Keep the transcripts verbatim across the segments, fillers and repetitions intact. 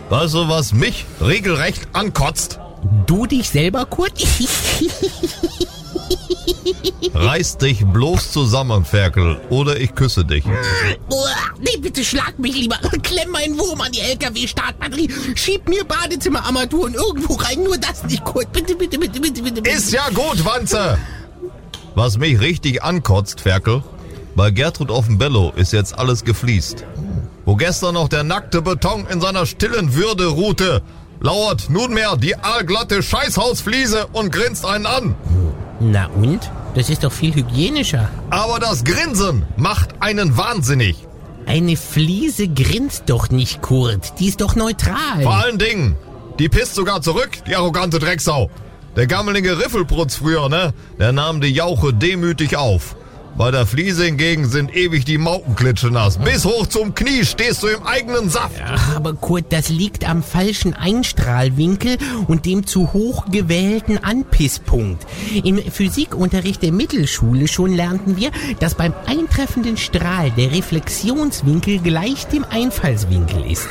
Weißt du, was mich regelrecht ankotzt? Du dich selber, Kurt? Reiß dich bloß zusammen, Ferkel, oder ich küsse dich. Nee, bitte schlag mich lieber. Klemm meinen Wurm an die L K W-Startbatterie. Schieb mir Badezimmerarmaturen irgendwo rein. Nur das nicht, Kurt. Bitte, bitte, bitte, bitte, bitte. Ist ja gut, Wanze. Was mich richtig ankotzt, Ferkel, bei Gertrud auf dem Bello ist jetzt alles gefliest. Wo gestern noch der nackte Beton in seiner stillen Würde ruhte, lauert nunmehr die aalglatte Scheißhausfliese und grinst einen an. Na und? Das ist doch viel hygienischer. Aber das Grinsen macht einen wahnsinnig. Eine Fliese grinst doch nicht, Kurt. Die ist doch neutral. Vor allen Dingen, die pisst sogar zurück, die arrogante Drecksau. Der gammelige Riffelprutz früher, ne? Der nahm die Jauche demütig auf. Bei der Fliese hingegen sind ewig die Maukenklitsche nass. Bis hoch zum Knie stehst du im eigenen Saft. Ja, aber Kurt, das liegt am falschen Einstrahlwinkel und dem zu hoch gewählten Anpisspunkt. Im Physikunterricht der Mittelschule schon lernten wir, dass beim eintreffenden Strahl der Reflexionswinkel gleich dem Einfallswinkel ist.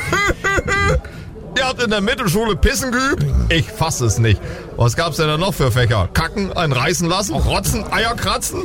Ihr habt in der Mittelschule Pissen geübt? Ich fass es nicht. Was gab's denn da noch für Fächer? Kacken, ein reißen lassen, rotzen, Eier kratzen?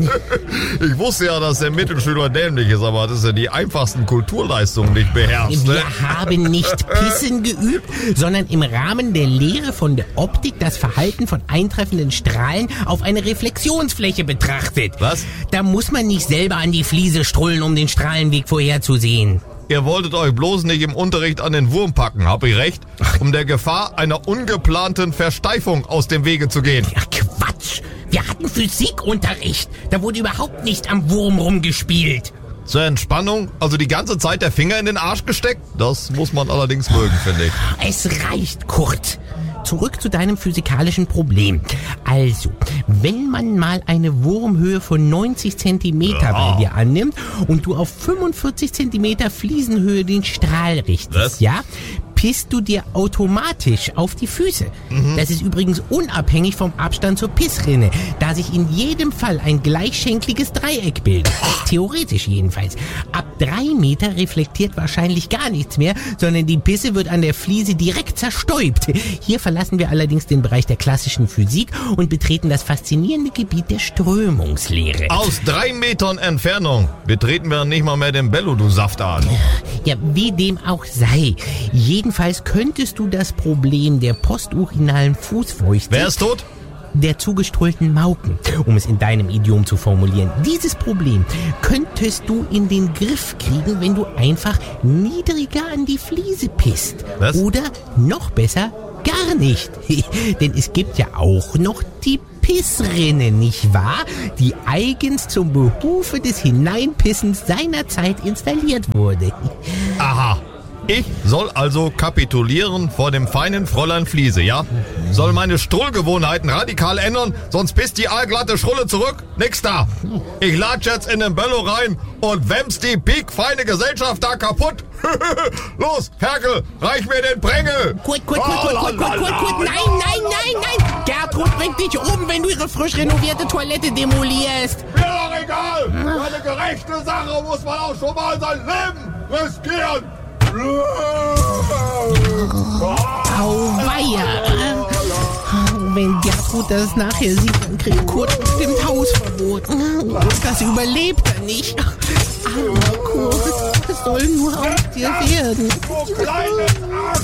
Ich wusste ja, dass der Mittelschüler dämlich ist, aber dass er die einfachsten Kulturleistungen nicht beherrscht. Wir Ne? haben nicht Pissen geübt, sondern im Rahmen der Lehre von der Optik das Verhalten von eintreffenden Strahlen auf eine Reflexionsfläche betrachtet. Was? Da muss man nicht selber an die Fliese strullen, um den Strahlenweg vorherzusehen. Ihr wolltet euch bloß nicht im Unterricht an den Wurm packen, hab ich recht? Um der Gefahr einer ungeplanten Versteifung aus dem Wege zu gehen. Ach Quatsch, wir hatten Physikunterricht. Da wurde überhaupt nicht am Wurm rumgespielt. Zur Entspannung, also die ganze Zeit der Finger in den Arsch gesteckt? Das muss man allerdings mögen, finde ich. Es reicht, Kurt. Zurück zu deinem physikalischen Problem. Also, wenn man mal eine Wurmhöhe von neunzig Zentimeter Ja. bei dir annimmt und du auf fünfundvierzig Zentimeter Fliesenhöhe den Strahl richtest, Was? ja, pisst du dir automatisch auf die Füße. Mhm. Das ist übrigens unabhängig vom Abstand zur Pissrinne, da sich in jedem Fall ein gleichschenkliges Dreieck bildet. Theoretisch jedenfalls. Ab drei Meter reflektiert wahrscheinlich gar nichts mehr, sondern die Pisse wird an der Fliese direkt zerstäubt. Hier verlassen wir allerdings den Bereich der klassischen Physik und betreten das faszinierende Gebiet der Strömungslehre. Aus drei Metern Entfernung betreten wir nicht mal mehr den Bello, du Saftan. Ja, wie dem auch sei. Jedenfalls könntest du das Problem der posturinalen Fußfeuchte... Wer ist tot? Der zugestrullten Mauken, um es in deinem Idiom zu formulieren. Dieses Problem könntest du in den Griff kriegen, wenn du einfach niedriger an die Fliese pisst. Was? Oder noch besser, gar nicht. Denn es gibt ja auch noch die Pissrinne, nicht wahr? Die eigens zum Behufe des Hineinpissens seinerzeit installiert wurde. Aha. Ich soll also kapitulieren vor dem feinen Fräulein Fliese, ja? Soll meine Strullgewohnheiten radikal ändern, sonst pisst die aalglatte Schrulle zurück? Nix da. Ich latsch jetzt in den Bello rein und wämms die piekfeine Gesellschaft da kaputt. Los, Ferkel, reich mir den Prängel. Kurt, Kurt, Kurt, Kurt, Kurt, Kurt, Kurt, Kurt, nein, nein, nein, nein. Gertrud bringt dich um, wenn du ihre frisch renovierte Toilette demolierst. Mir doch egal. Für eine gerechte Sache muss man auch schon mal sein Leben riskieren. Auweia. Wenn Gertrud das nachher sieht, dann kriegt Kurt bestimmt Hausverbot. Das überlebt er nicht. Armer Kurt, was soll nur aus dir werden? Du kleines Arsch!